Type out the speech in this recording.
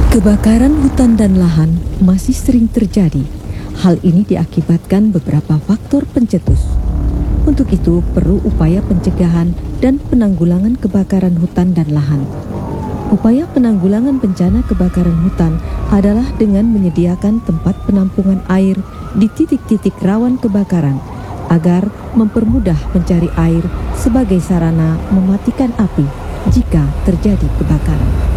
Kebakaran hutan dan lahan masih sering terjadi. Hal ini diakibatkan beberapa faktor pencetus. Untuk itu perlu upaya pencegahan dan penanggulangan kebakaran hutan dan lahan. Upaya penanggulangan bencana kebakaran hutan adalah dengan menyediakan tempat penampungan air di titik-titik rawan kebakaran agar mempermudah pencari air sebagai sarana mematikan api jika terjadi kebakaran.